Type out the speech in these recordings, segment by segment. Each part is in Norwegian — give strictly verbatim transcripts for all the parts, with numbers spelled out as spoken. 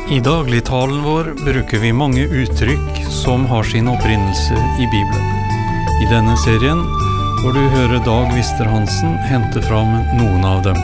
I dagligtalen vår bruker vi mange uttrykk som har sin opprinnelse i Bibelen. I denne serien får du høre Dag Wister-Hansen hente fram noen av dem.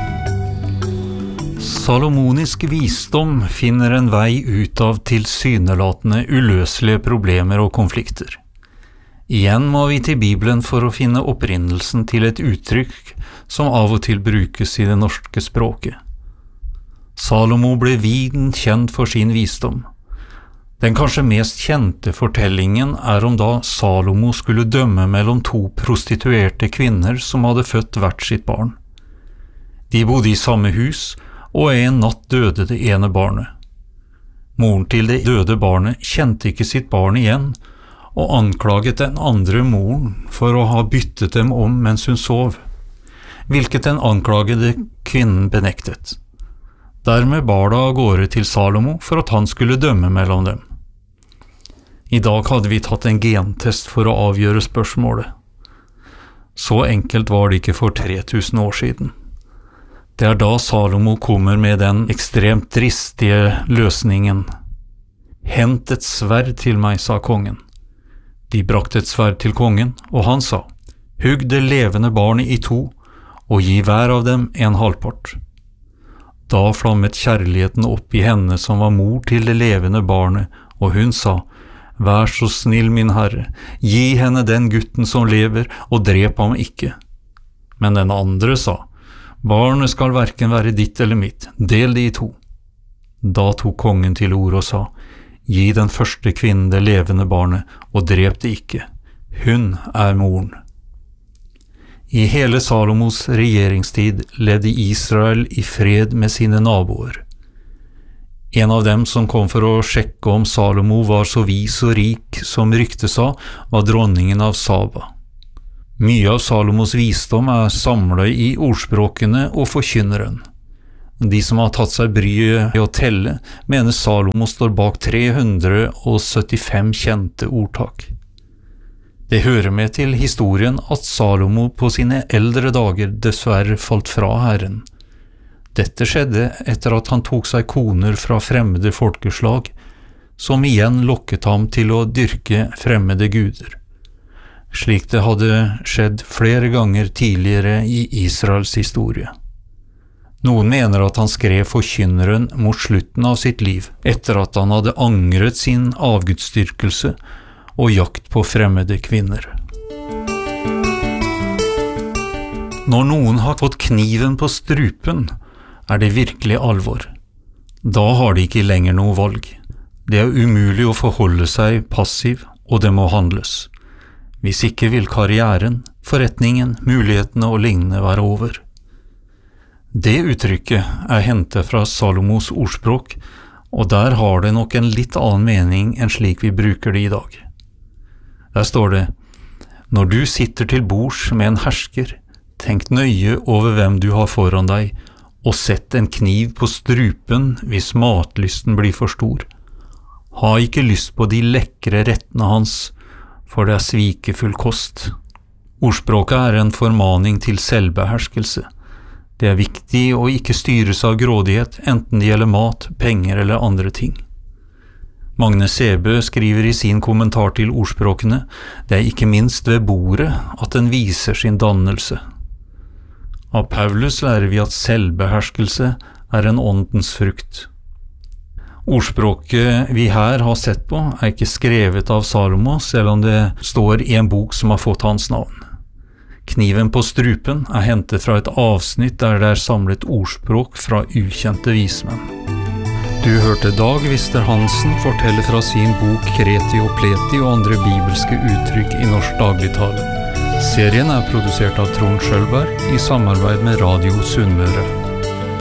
Salomonisk visdom finner en vei ut av tilsynelatende uløselige problemer og konflikter. Igjen må vi til Bibelen for å finne opprinnelsen til et uttrykk som av og til brukes i det norske språket. Salomo ble viden kjent for sin visdom. Den kanskje mest kjente fortellingen er om da Salomo skulle dømme mellom to prostituerte kvinner som hadde født hvert sitt barn. De bodde i samme hus, og en natt døde det ene barnet. Moren til det døde barnet kjente ikke sitt barn igjen, og anklaget den andre moren for å ha byttet dem om mens hun sov, hvilket den anklagede kvinnen benektet. Dermed bar det av gårde til Salomo for at han skulle dømme mellom dem. I dag hadde vi tatt en gentest for å avgjøre spørsmålet. Så enkelt var det ikke for tre tusen år siden. Det er da Salomo kommer med den ekstremt dristige løsningen. «Hent et sverd til meg», sa kongen. De brakte et sverd til kongen, og han sa, «Hugg det levende barnet i to, og gi hver av dem en halvpart». Da flammet kjærligheten opp i henne som var mor til det levende barnet, og hun sa, «Vær så snill, min herre, gi henne den gutten som lever, og drep ham ikke». Men den andre sa, «Barnet skal hverken være ditt eller mitt, del det i to». Da tok kongen til ord og sa, «Gi den første kvinnen det levende barnet, og drep det ikke. Hun er moren». I hele Salomos regjeringstid levde Israel i fred med sine naboer. En av dem som kom for å sjekke om Salomo var så vis og rik som ryktet sa, var dronningen av Saba. Mye av Salomos visdom er samlet i ordspråkene og forkynneren. De som har tatt seg bryet i å telle, mener Salomo står bak tre hundre syttifem kjente ordtak. Det hører med til historien at Salomo på sine eldre dager dessverre falt fra Herren. Dette skjedde etter at han tok seg koner fra fremmede folkeslag, som igjen lokket ham til å dyrke fremmede guder. Slik det hadde skjedd flere ganger tidligere i Israels historie. Noen mener at han skrev forkynneren mot slutten av sitt liv, etter at han hadde angret sin avgudsdyrkelse og jakt på fremmede kvinner. Når noen har fått kniven på strupen, er det virkelig alvor. Da har de ikke lenger noe valg. Det er umulig å forholde seg passiv, og det må handles. Hvis ikke vil karrieren, forretningen, mulighetene og lignende være over. Det uttrykket er hentet fra Salomos ordspråk, og der har det nok en litt annen mening enn slik vi bruker det i dag. Der står det, «Når du sitter til bords med en hersker, tenk nøye over hvem du har foran deg, og sett en kniv på strupen hvis matlysten blir for stor. Ha ikke lyst på de lekre rettene hans, for det er svikefull kost». Ordspråket er en formaning til selvbeherskelse. Det er viktig å ikke styres av grådighet, enten det gjelder mat, penger eller andre ting. Magne Sebø skriver i sin kommentar til ordspråkene, det er ikke minst ved bordet at den viser sin dannelse. Av Paulus lærer vi at selvbeherskelse er en åndens frukt. Ordspråket vi her har sett på er ikke skrevet av Salomo, selv om det står i en bok som har fått hans navn. Kniven på strupen er hentet fra et avsnitt der det er samlet ordspråk fra ukjente vismenn. Du hørte Dag Wister-Hansen fortelle fra sin bok Kreti og Pleti og andre bibelske uttrykk i norsk dagligtale. Serien er produsert av Trond Schølberg i samarbeid med Radio Sunnmøre.